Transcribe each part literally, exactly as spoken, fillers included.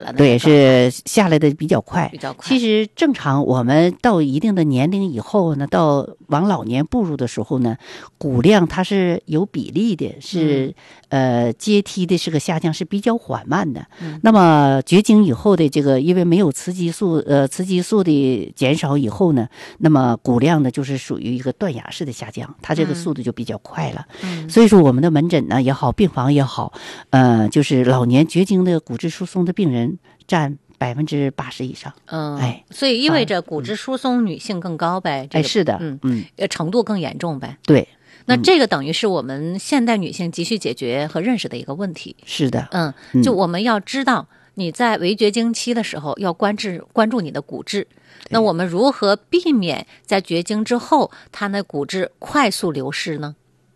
了。 对，是下来的比较快， 比较快。 其实正常，我们到一定的年龄以后呢，到往老年步入的时候呢，骨量它是有比例的，是、嗯、呃阶梯的这个下降是比较缓慢的。 嗯、 那么绝经以后的这个，因为没有雌激素，呃，雌激素的减少以后呢，那么骨量呢就是属于一个断崖式的下降，它这个速度就比较快了。 嗯、 所以说我们的门诊呢也好，病房也好，呃，就是老年绝经的骨质疏松的病人占百分之八十以上。 嗯， 哎， 所以意味着骨质疏松女性更高呗？ 哎， 这个、 是的， 嗯嗯， 程度更严重呗？ 对。 那这个等于是我们现代女性急需解决和认识的一个问题。 是的， 嗯，就我们要知道你在围绝经期的时候要关注关注你的骨质。那我们如何避免在绝经之后它的骨质快速流失呢？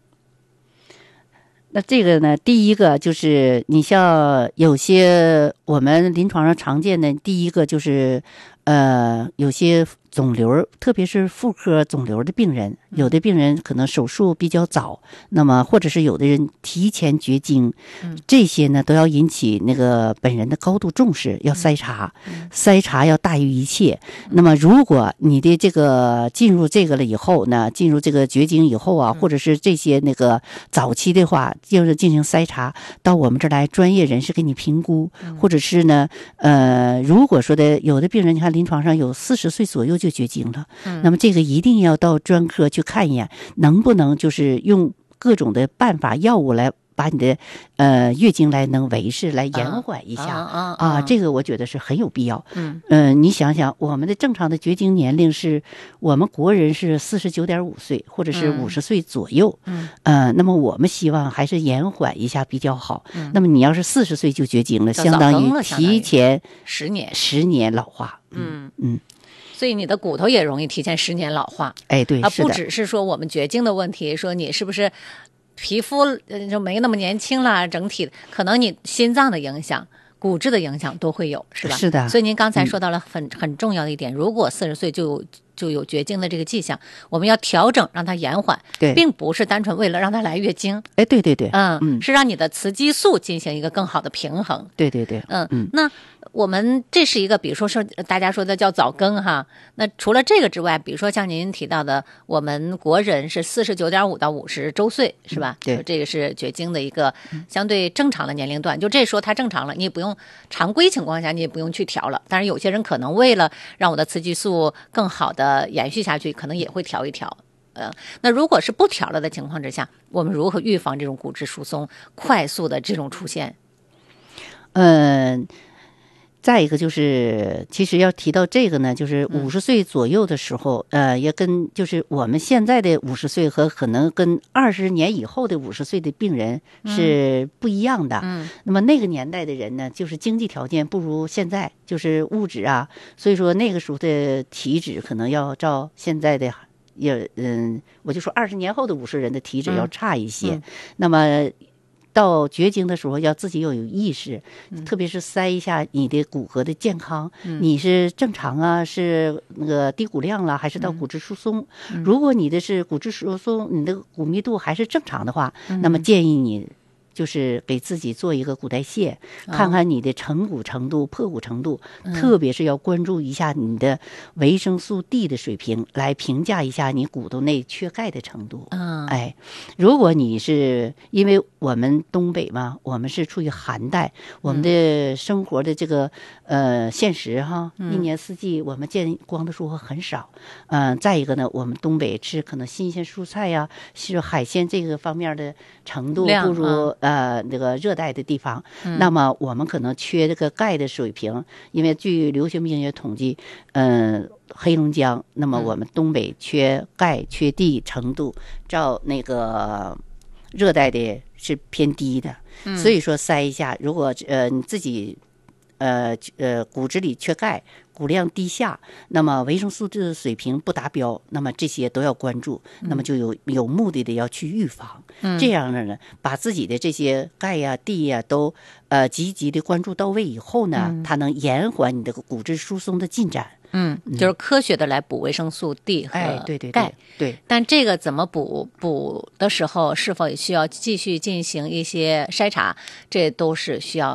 那这个呢，第一个就是你像有些我们临床上常见的，第一个就是呃有些肿瘤，特别是妇科肿瘤的病人，有的病人可能手术比较早，那么或者是有的人提前绝经，这些呢都要引起那个本人的高度重视，要筛查，筛查要大于一切。那么如果你的这个进入这个了以后呢，进入这个绝经以后啊，或者是这些那个早期的话，就是进行筛查，到我们这儿来专业人士给你评估，或者是呢，呃，如果说的有的病人，你看临床上有四十岁左右就绝经了， 嗯、 那么这个一定要到专科去看一眼，能不能就是用各种的办法药物来把你的呃月经来能维持，来延缓一下啊啊啊啊，这个我觉得是很有必要。 嗯嗯、呃，你想想，我们的正常的绝经年龄是我们国人是四十九点五岁，或者是五十岁左右。 嗯， 呃，那么我们希望还是延缓一下比较好。 嗯、 那么你要是四十岁就绝经了，相当于提前十年十年老化。 嗯嗯。 所以你的骨头也容易提前十年老化。 哎，对， 啊， 是的， 不只是说我们绝经的问题，说你是不是皮肤就没那么年轻了，整体可能你心脏的影响、骨质的影响都会有，是吧？ 是的。 所以您刚才说到了很、嗯、很重要的一点，如果四十岁就有就有绝经的这个迹象，我们要调整，让它延缓， 对， 并不是单纯为了让它来月经。 哎，对对对， 嗯嗯， 是让你的雌激素进行一个更好的平衡。 对对对， 嗯嗯， 那我们这是一个，比如说是大家说的叫早更哈。那除了这个之外，比如说像您提到的，我们国人是四十九点五到五十周岁，是吧？ 对， 这个是绝经的一个相对正常的年龄段。就这时候它正常了，你也不用常规情况下你也不用去调了。但是有些人可能为了让我的雌激素更好的延续下去，可能也会调一调。呃，那如果是不调了的情况之下，我们如何预防这种骨质疏松快速的这种出现？ 嗯、呃。再一个就是，其实要提到这个呢，就是五十岁左右的时候，嗯、呃，也跟就是我们现在的五十岁和可能跟二十年以后的五十岁的病人是不一样的。 嗯， 那么那个年代的人呢，就是经济条件不如现在，就是物质啊，所以说那个时候的体脂可能要照现在的，也嗯，我就说二十年后的五十人的体脂要差一些。 嗯嗯、 那么。到绝经的时候，要自己要有意识，嗯、特别是筛一下你的骨骼的健康，嗯、你是正常啊，是那个低骨量了，还是到骨质疏松？嗯、如果你的是骨质疏松，你的骨密度还是正常的话，嗯、那么建议你就是给自己做一个骨代谢，嗯、看看你的成骨程度、破骨程度，嗯、特别是要关注一下你的维生素 D 的水平，来评价一下你骨头内缺钙的程度。 嗯， 哎，如果你是因为我们东北嘛，我们是处于寒带，我们的生活的这个呃现实哈， 嗯、 一年四季我们见光的时候很少。嗯、呃，再一个呢，我们东北吃可能新鲜蔬菜呀、啊，是海鲜这个方面的程度不如、嗯、呃那个热带的地方。嗯、那么我们可能缺这个钙的水平，因为据流行病学统计，嗯、呃。黑龙江，那么我们东北缺钙、缺地程度，照那个热带的是偏低的， 嗯、 所以说筛一下，如果呃你自己呃呃骨质里缺钙，骨量低下，那么维生素的水平不达标，那么这些都要关注，嗯、那么就有有目的的要去预防，嗯、这样的呢，把自己的这些钙呀、地呀都呃积极的关注到位以后呢，嗯、它能延缓你的骨质疏松的进展。 嗯，就是科学的来补维生素 D 和钙。 哎，对对对，对。 但这个怎么补？补的时候是否需要继续进行一些筛查？这都是需要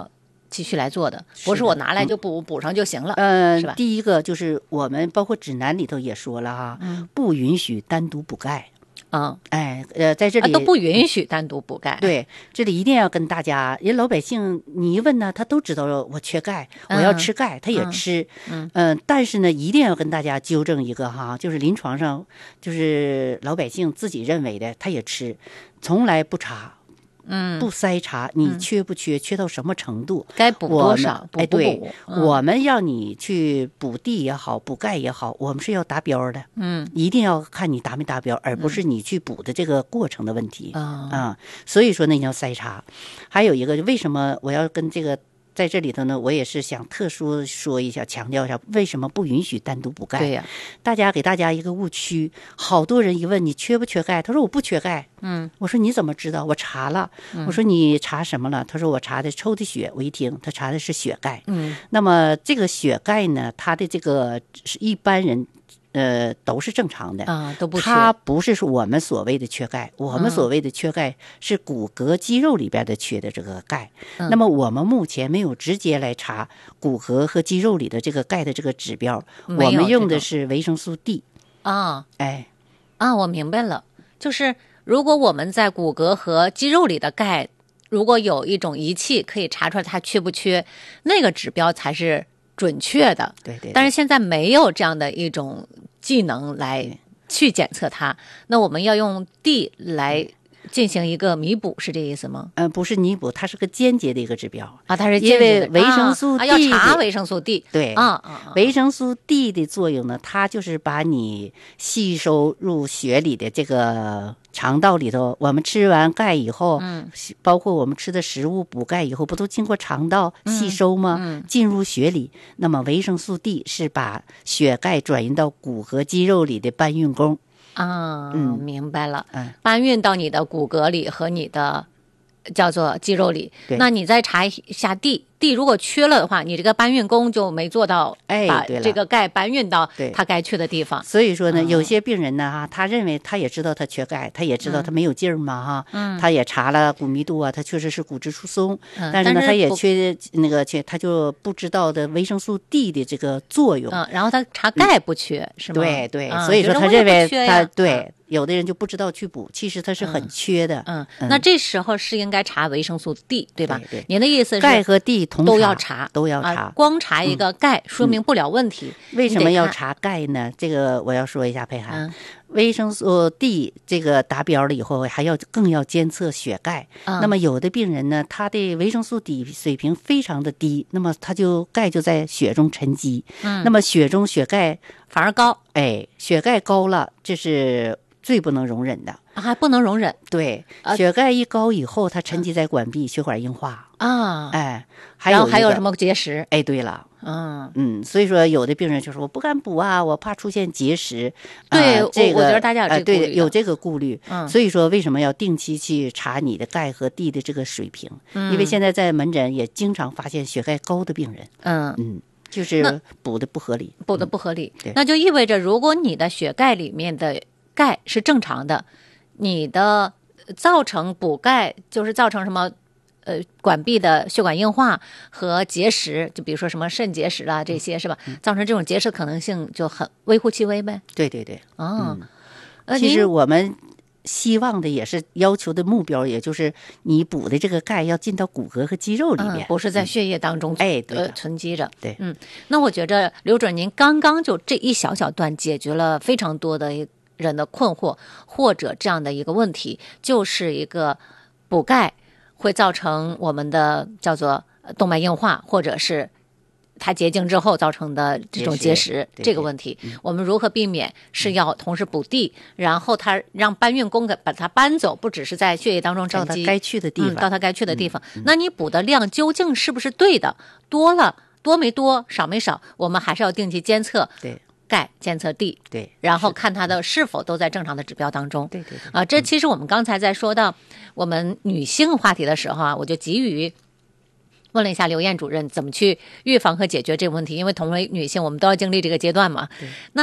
继续来做的，不是我拿来就补、嗯、补上就行了。 呃， 是吧？ 第一个就是我们包括指南里头也说了哈，嗯、不允许单独补钙。 嗯， 哎，呃，在这里、 啊、都不允许单独补钙。 对，这里一定要跟大家，人老百姓你一问呢，他都知道我缺钙，我要吃钙，嗯、他也吃。嗯嗯、呃，但是呢，一定要跟大家纠正一个哈，就是临床上就是老百姓自己认为的，他也吃，从来不查。嗯，不筛查你缺不缺、嗯，缺到什么程度， 该补多少，补不补？ 哎，对、嗯，我们要你去补地也好，补钙也好，我们是要达标的。嗯，一定要看你达没达标，而不是你去补的这个过程的问题啊、嗯嗯。所以说呢，你要筛查。还有一个，为什么我要跟这个？在这里头呢，我也是想特殊说一下，强调一下，为什么不允许单独补钙？ 对呀、啊， 大家给大家一个误区，好多人一问你缺不缺钙，他说我不缺钙。嗯，我说你怎么知道？我查了。嗯、我说你查什么了？他说我查的抽的血。我一听，他查的是血钙。嗯，那么这个血钙呢，它的这个是一般人。呃，都是正常的啊，都不缺。 它不是我们所谓的缺钙，我们所谓的缺钙是骨骼肌肉里边的缺的这个钙。嗯、那么我们目前没有直接来查骨骼和肌肉里的这个钙的这个指标，我们用的是维生素 D 啊。 哎， 啊，我明白了，就是如果我们在骨骼和肌肉里的钙，如果有一种仪器可以查出来它缺不缺，那个指标才是准确的。 对 对, 对。 但是现在没有这样的一种技能来去检测它，那我们要用 D 来进行一个弥补，是这意思吗？ 嗯、呃，不是弥补，它是个间接的一个指标啊，它是间接的， 因为维生素 D、 啊、要查维生素 D。 对啊啊， 维生素 D 的作用呢，它就是把你吸收入血里的这个肠道里头，我们吃完钙以后，嗯，包括我们吃的食物补钙以后，不都经过肠道吸收吗？嗯，进入血里。那么维生素 D 是把血钙转移到骨骼肌肉里的搬运工。 啊，嗯，明白了。嗯，搬运到你的骨骼里和你的叫做肌肉里。那你再查一下 D，D 如果缺了的话，你这个搬运工就没做到， 哎， 把这个钙搬运到它该去的地方。 所以说呢，有些病人呢，哈，他认为他也知道他缺钙，他也知道他没有劲儿嘛，哈，嗯，他也查了骨密度啊，他确实是骨质疏松，嗯，但是呢，他也缺那个缺，他就不知道的维生素 D 的这个作用。 嗯，然后他查钙不缺，嗯、是吗？ 对对，所以说他认为他对。有的人就不知道去补，其实它是很缺的。 嗯，嗯那这时候是应该查维生素 D， 对吧？ 对对。 您的意思是钙和 D 同都要查， 都要查。 啊、光查一个钙、嗯、说明不了问题。 为什么要查钙呢？这个我要说一下，佩涵。嗯、维生素 D 这个达标了以后，还要更要监测血钙。嗯、那么有的病人呢，他的维生素 D 水平非常的低，那么他就钙就在血中沉积。嗯。那么血中血钙反而高。 哎，血钙高了，这是最不能容忍的， 还不能容忍。 对，血钙一高以后，它沉积在管壁，血管硬化啊。 哎，还有然后还有什么结石？ 哎，对了， 嗯嗯，所以说有的病人就说我不敢补啊，我怕出现结石。 对， 呃、这个我觉得大家有这个顾虑、 呃、对，有这个顾虑。嗯，所以说为什么要定期去查你的钙和 D 的这个水平？嗯，因为现在在门诊也经常发现血钙高的病人。嗯嗯。就是补的不合理， 补的不合理、 嗯， 那就意味着如果你的血钙里面的钙是正常的，你的造成补钙就是造成什么呃管壁的血管硬化和结石，就比如说什么肾结石啦这些、嗯、是吧？造成这种结石可能性就很微乎其微呗。 对对对， 哦， 嗯呃、 其实我们希望的也是要求的目标，也就是你补的这个钙要进到骨骼和肌肉里面， 嗯、不是在血液当中、 嗯、哎对、 呃、存积着。 对， 嗯，那我觉着刘主任您刚刚就这一小小段解决了非常多的人的困惑，或者这样的一个问题，就是一个补钙会造成我们的叫做动脉硬化，或者是它结晶之后造成的这种结石， 对对这个问题、嗯、我们如何避免？是要同时补地、嗯、然后它让搬运工给把它搬走，不只是在血液当中沉积， 到它该去的地方、 嗯、到它该去的地方、 嗯嗯、 那你补的量究竟是不是对的？多了多没多，少没少，我们还是要定期监测。 对， 钙监测 D， 对， 然后看它的是否都在正常的指标当中。 对对对。 啊，这其实我们刚才在说到我们女性话题的时候啊，我就急于问了一下刘燕主任怎么去预防和解决这个问题，因为同为女性，我们都要经历这个阶段嘛。那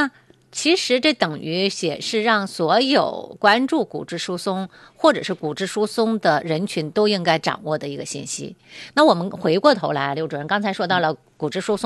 其实这等于也是让所有关注骨质疏松或者是骨质疏松的人群都应该掌握的一个信息。那我们回过头来，刘主任刚才说到了骨质疏松